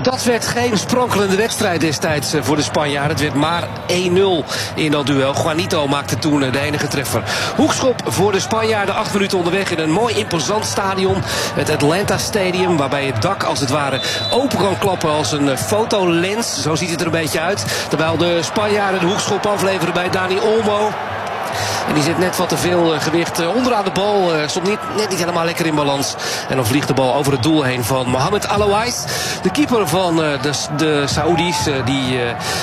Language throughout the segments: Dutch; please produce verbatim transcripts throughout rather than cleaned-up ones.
Dat werd geen sprankelende wedstrijd destijds voor de Spanjaarden. Het werd maar één nul in dat duel. Juanito maakte toen de enige treffer. Hoekschop voor de Spanjaarden. Acht minuten onderweg in een mooi imposant stadion. Het Atlanta Stadium. Waarbij het dak als het ware open kan klappen als een fotolens. Zo ziet het er een beetje uit. Terwijl de Spanjaarden de hoekschop afleveren bij Dani Olmo. En die zit net wat te veel gewicht onderaan de bal. Stond niet, net niet helemaal lekker in balans. En dan vliegt de bal over het doel heen van Mohamed Alouais. De keeper van de, de Saoedi's. Die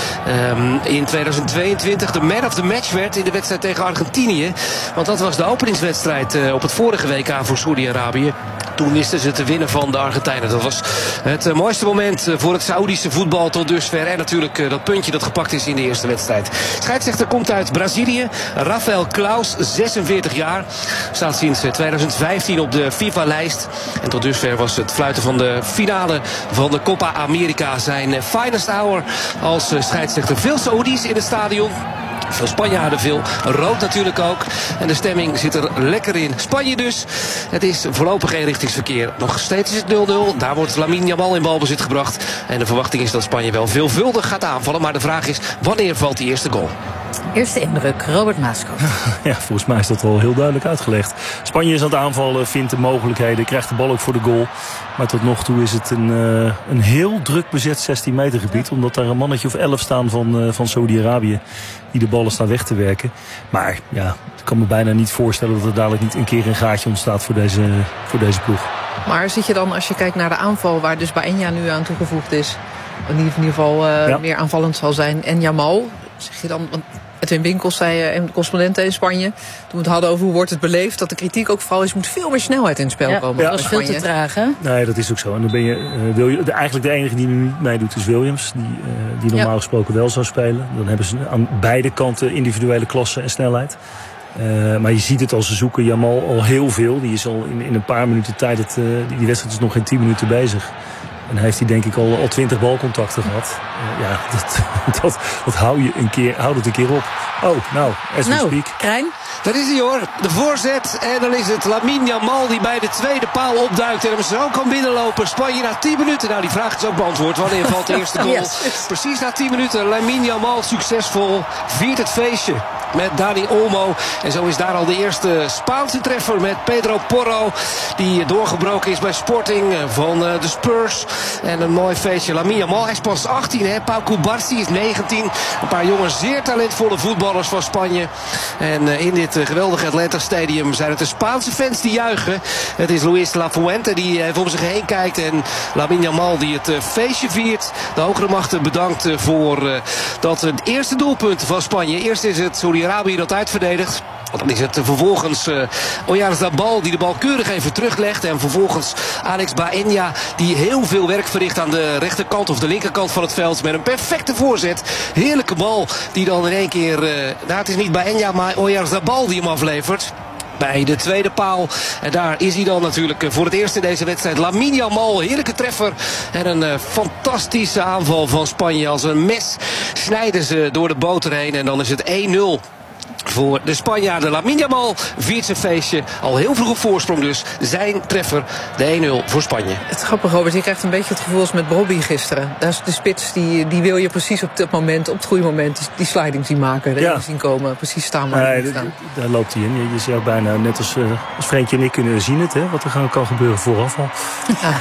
um, in tweeduizend tweeëntwintig de man of the match werd in de wedstrijd tegen Argentinië. Want dat was de openingswedstrijd op het vorige W K voor Saoedi-Arabië. Toen wisten ze te winnen van de Argentijnen. Dat was het mooiste moment voor het Saoedische voetbal tot dusver. En natuurlijk dat puntje dat gepakt is in de eerste wedstrijd. Scheidsrechter komt uit Brazilië. Rafael Klaus, zesenveertig jaar. Staat sinds tweeduizend vijftien op de FIFA-lijst. En tot dusver was het fluiten van de finale van de Copa America zijn finest hour als scheidsrechter. Veel Saoedi's in het stadion. Veel Spanjaarden, veel rood natuurlijk ook. En de stemming zit er lekker in. Spanje dus. Het is voorlopig eenrichtingsverkeer. Nog steeds is het nul nul. Daar wordt Lamine Yamal in balbezit gebracht. En de verwachting is dat Spanje wel veelvuldig gaat aanvallen. Maar de vraag is, wanneer valt die eerste goal? Eerste indruk, Robert Maaskov. Ja, volgens mij is dat al heel duidelijk uitgelegd. Spanje is aan het aanvallen, vindt de mogelijkheden, krijgt de bal ook voor de goal. Maar tot nog toe is het een, uh, een heel druk bezet zestien meter gebied. Omdat daar een mannetje of elf staan van, uh, van Saudi-Arabië die de ballen staan weg te werken. Maar ja, ik kan me bijna niet voorstellen dat er dadelijk niet een keer een gaatje ontstaat voor deze, voor deze ploeg. Maar zit je dan, als je kijkt naar de aanval waar dus Baena nu aan toegevoegd is, in ieder geval uh, ja. meer aanvallend zal zijn, en Yamal, zeg je dan, want Edwin Winkels zei uh, en correspondenten in Spanje, toen we het hadden over hoe wordt het beleefd, dat de kritiek ook vooral is, moet veel meer snelheid in het spel ja, komen. Ja, dat is veel te traag, hè? Nee, dat is ook zo. En dan ben je, uh, wil je de, eigenlijk de enige die nu niet meedoet is Williams, die, uh, die normaal ja. gesproken wel zou spelen. Dan hebben ze aan beide kanten individuele klasse en snelheid. Uh, maar je ziet het al, ze zoeken Yamal al heel veel. Die is al in, in een paar minuten tijd, het, uh, die wedstrijd is nog geen tien minuten bezig. En hij heeft hij denk ik al, al twintig balcontacten gehad. Uh, ja, dat, dat, dat hou je een keer, hou het een keer op. Oh, nou, as we nou, speak. Krijn? Daar is hij hoor, de voorzet. En dan is het Lamine Yamal die bij de tweede paal opduikt en hem zo kan binnenlopen. Spanje na tien minuten. Nou, die vraag is ook beantwoord. Wanneer valt de eerste goal? Yes. Precies na tien minuten. Lamine Yamal succesvol. Viert het feestje met Dani Olmo. En zo is daar al de eerste Spaanse treffer met Pedro Porro. Die doorgebroken is bij Sporting van de Spurs. En een mooi feestje. Lamine Yamal, hij is pas achttien, hè. Pau Cubarsí is negentien. Een paar jongens, zeer talentvolle voetballers van Spanje. En in dit geweldige Atlanta Stadium zijn het de Spaanse fans die juichen. Het is Luis Lafuente die even om zich heen kijkt. En Lamine Yamal die het feestje viert. De hogere machten bedankt voor dat het eerste doelpunt van Spanje. Eerst is het Saudi-Arabië dat uitverdedigt. Dan is het vervolgens uh, Oyarzabal die de bal keurig even teruglegt. En vervolgens Alex Baena die heel veel werk verricht aan de rechterkant of de linkerkant van het veld. Met een perfecte voorzet. Heerlijke bal die dan in één keer, uh, nou het is niet Baena maar Oyarzabal die hem aflevert. Bij de tweede paal. En daar is hij dan natuurlijk voor het eerst in deze wedstrijd. Lamine Yamal, heerlijke treffer. En een uh, fantastische aanval van Spanje. Als een mes snijden ze door de boter heen. En dan is het één nul. Voor de Spanjaarden. Lamine Yamal viert zijn feestje. Al heel vroeg op voorsprong dus. Zijn treffer, de één nul voor Spanje. Het is grappig, Robert. Je krijgt een beetje het gevoel als met Bobby gisteren. Daar is de spits, die, die wil je precies op dat moment, op het goede moment, die sliding zien maken. De ja. zien komen. Precies staan waar nee, staan. Daar loopt hij in. Je, je zou bijna, net als, uh, als Frenkje en ik kunnen zien het, hè, wat er kan gebeuren vooraf al. Ja.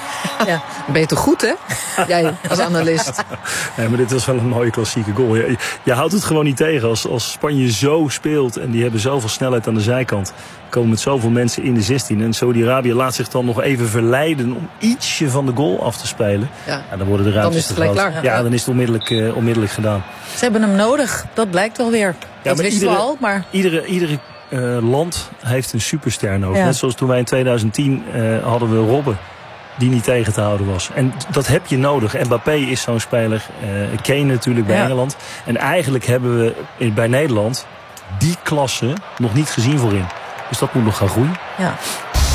Ja, dan ben je toch goed, hè? Jij als analist. Nee, maar dit was wel een mooie klassieke goal. Je, je houdt het gewoon niet tegen als, als Spanje zo speelt. En die hebben zoveel snelheid aan de zijkant. Komen met zoveel mensen in de zestien. En Saudi-Arabië laat zich dan nog even verleiden om ietsje van de goal af te spelen. Ja. Ja, dan worden de ruimtes te groot. Dan is het gelijk klaar. Ja, dan is het onmiddellijk, uh, onmiddellijk gedaan. Ze hebben hem nodig. Dat blijkt wel weer. Ja, dat maar wisten iedere, we al, maar... Iedere... iedere uh, land heeft een superster nodig. Ja. Net zoals toen wij in tweeduizend tien uh, hadden we Robben. Die niet tegen te houden was. En dat heb je nodig. Mbappé is zo'n speler. Uh, Kane natuurlijk bij ja. Engeland. En eigenlijk hebben we bij Nederland die klasse nog niet gezien voorin. Dus dat moet nog gaan groeien. Ja.